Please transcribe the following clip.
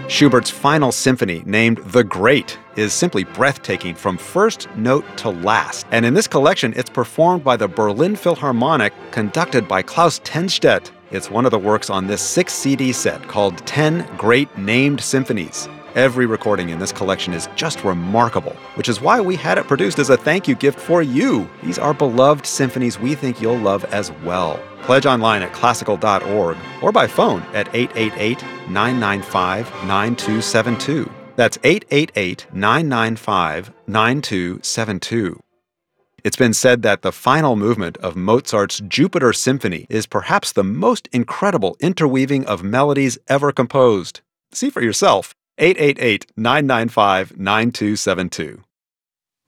Schubert's Final Symphony, named The Great, is simply breathtaking from first note to last. And in this collection, it's performed by the Berlin Philharmonic, conducted by Klaus Tenstedt. It's one of the works on this 6-CD set called 10 Great Named Symphonies. Every recording in this collection is just remarkable, which is why we had it produced as a thank you gift for you. These are beloved symphonies we think you'll love as well. Pledge online at classical.org or by phone at 888-995-9272. That's 888-995-9272. It's been said that the final movement of Mozart's Jupiter Symphony is perhaps the most incredible interweaving of melodies ever composed. See for yourself. 888-995-9272.